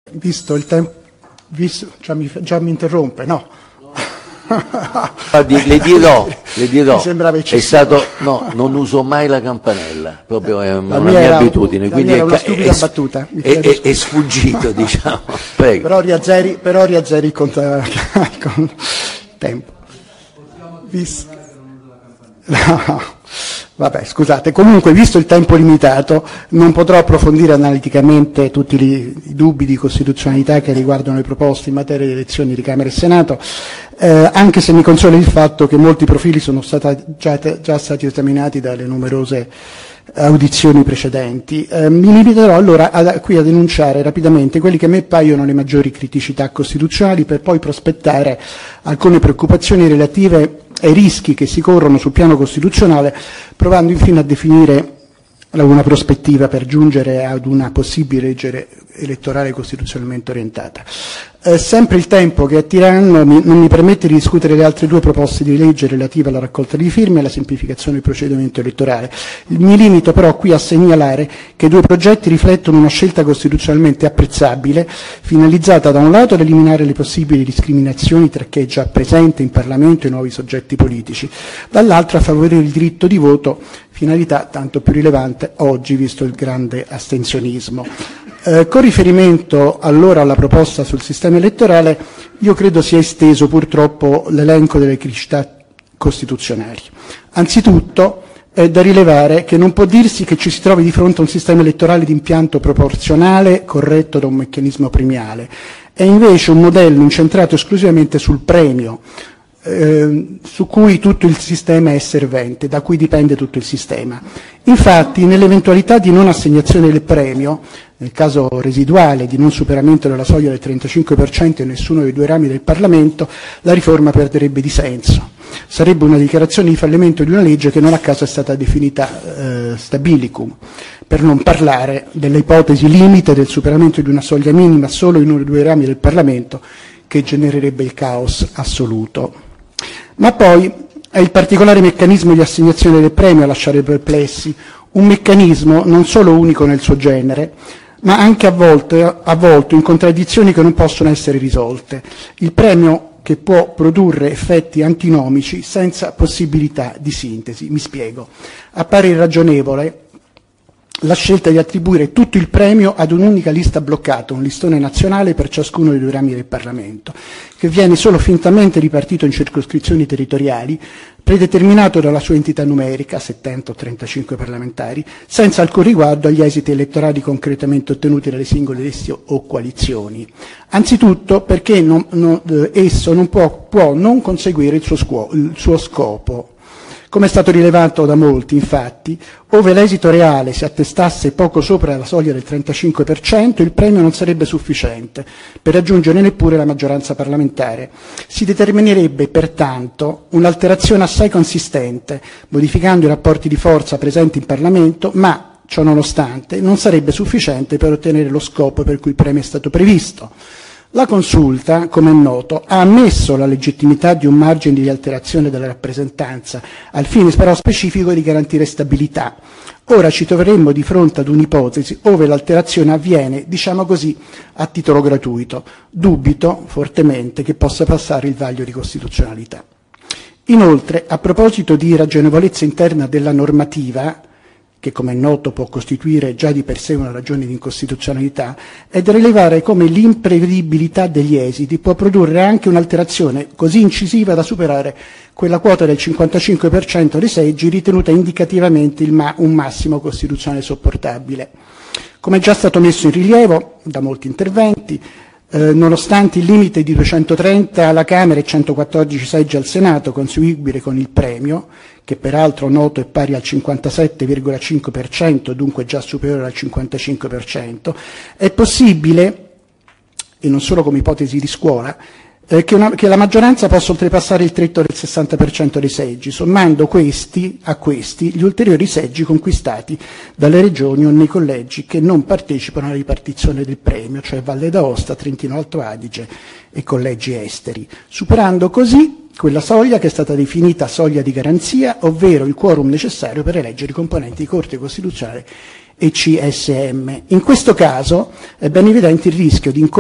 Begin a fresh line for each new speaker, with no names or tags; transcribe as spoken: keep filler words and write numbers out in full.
Visto il tempo, visto, già, mi, già mi interrompe, no?
Guardi, le dirò, le dirò,
Mi sembrava
è
eccessivo.
stato, no, non uso mai la campanella, proprio è una
La
mia,
mia era-
abitudine,
la
quindi
mia era
è,
una
ca-
stupida
è-
battuta, mi
è-
chiedo
è-
scusa.
è sfuggito, diciamo. Prego.
Però riazzeri, però riazzeri il conta- con il tempo. Visto- No, vabbè, scusate, comunque visto il tempo limitato non potrò approfondire analiticamente tutti i, i dubbi di costituzionalità che riguardano le proposte in materia di elezioni di Camera e Senato, eh, anche se mi consola il fatto che molti profili sono stata, già, già stati esaminati dalle numerose audizioni precedenti. Eh, mi limiterò allora a, qui a denunciare rapidamente quelli che a me paiono le maggiori criticità costituzionali, per poi prospettare alcune preoccupazioni relative ai rischi che si corrono sul piano costituzionale, provando infine a definire una prospettiva per giungere ad una possibile legge elettorale costituzionalmente orientata. Eh, sempre il tempo che è tiranno mi, non mi permette di discutere le altre due proposte di legge relative alla raccolta di firme e alla semplificazione del procedimento elettorale. Mi limito però qui a segnalare che i due progetti riflettono una scelta costituzionalmente apprezzabile, finalizzata da un lato ad eliminare le possibili discriminazioni tra chi è già presente in Parlamento e i nuovi soggetti politici, dall'altro a favorire il diritto di voto, finalità tanto più rilevante oggi visto il grande astensionismo. Eh, con riferimento allora alla proposta sul sistema elettorale, io credo sia esteso purtroppo l'elenco delle criticità costituzionali. Anzitutto è da rilevare che non può dirsi che ci si trovi di fronte a un sistema elettorale di impianto proporzionale corretto da un meccanismo premiale, è invece un modello incentrato esclusivamente sul premio, Eh, su cui tutto il sistema è servente, da cui dipende tutto il sistema. Infatti, nell'eventualità di non assegnazione del premio, nel caso residuale di non superamento della soglia del trentacinque per cento in nessuno dei due rami del Parlamento, la riforma perderebbe di senso. Sarebbe una dichiarazione di fallimento di una legge che non a caso è stata definita eh, stabilicum, per non parlare dell'ipotesi limite del superamento di una soglia minima solo in uno dei due rami del Parlamento, che genererebbe il caos assoluto. Ma poi è il particolare meccanismo di assegnazione del premio a lasciare perplessi, un meccanismo non solo unico nel suo genere, ma anche avvolto, avvolto in contraddizioni che non possono essere risolte. Il premio che può produrre effetti antinomici senza possibilità di sintesi. Mi spiego. Appare irragionevole la scelta di attribuire tutto il premio ad un'unica lista bloccata, un listone nazionale per ciascuno dei due rami del Parlamento, che viene solo fintamente ripartito in circoscrizioni territoriali, predeterminato dalla sua entità numerica, settanta o trentacinque parlamentari, senza alcun riguardo agli esiti elettorali concretamente ottenuti dalle singole liste o coalizioni. Anzitutto perché non, non, eh, esso non può, può non conseguire il suo, scuo, il suo scopo. Come è stato rilevato da molti, infatti, ove l'esito reale si attestasse poco sopra la soglia del trentacinque per cento, il premio non sarebbe sufficiente per raggiungere neppure la maggioranza parlamentare. Si determinerebbe, pertanto, un'alterazione assai consistente, modificando i rapporti di forza presenti in Parlamento, ma, ciò nonostante, non sarebbe sufficiente per ottenere lo scopo per cui il premio è stato previsto. La Consulta, come è noto, ha ammesso la legittimità di un margine di alterazione della rappresentanza, al fine però specifico di garantire stabilità. Ora ci troveremmo di fronte ad un'ipotesi ove l'alterazione avviene, diciamo così, a titolo gratuito. Dubito fortemente che possa passare il vaglio di costituzionalità. Inoltre, a proposito di ragionevolezza interna della normativa, che come è noto può costituire già di per sé una ragione di incostituzionalità, è da rilevare come l'imprevedibilità degli esiti può produrre anche un'alterazione così incisiva da superare quella quota del cinquantacinque per cento dei seggi ritenuta indicativamente il ma- un massimo costituzionale sopportabile. Come è già stato messo in rilievo da molti interventi, Eh, nonostante il limite di duecentotrenta alla Camera e centoquattordici seggi al Senato conseguibile con il premio, che peraltro noto è pari al cinquantasette virgola cinque per cento, dunque già superiore al cinquantacinque per cento, è possibile, e non solo come ipotesi di scuola, eh, che, una, che la maggioranza possa oltrepassare il tetto del sessanta per cento dei seggi, sommando questi, a questi gli ulteriori seggi conquistati dalle regioni o nei collegi che non partecipano alla ripartizione del premio, cioè Valle d'Aosta, Trentino Alto Adige e collegi esteri, superando così quella soglia che è stata definita soglia di garanzia, ovvero il quorum necessario per eleggere i componenti di Corte Costituzionale e C S M. In questo caso è ben evidente il rischio di